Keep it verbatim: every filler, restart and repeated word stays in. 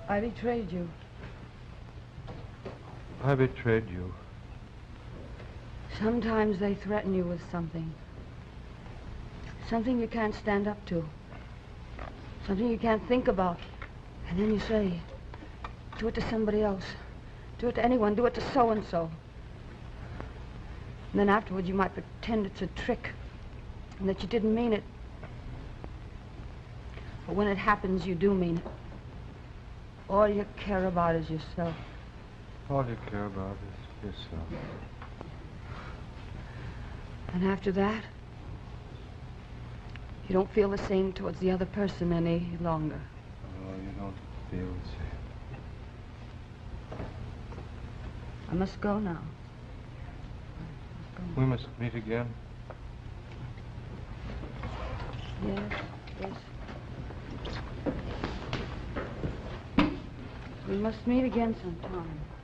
I betrayed you. I betrayed you. Sometimes they threaten you with something. Something you can't stand up to. Something you can't think about. And then you say, do it to somebody else. Do it to anyone. Do it to so-and-so. And then afterwards you might pretend it's a trick and that you didn't mean it. But when it happens, you do mean it. All you care about is yourself. All you care about is yourself. And after that, you don't feel the same towards the other person any longer. Oh, you don't feel the same. I must go now. We must meet again. Yes, yes. We must meet again sometime.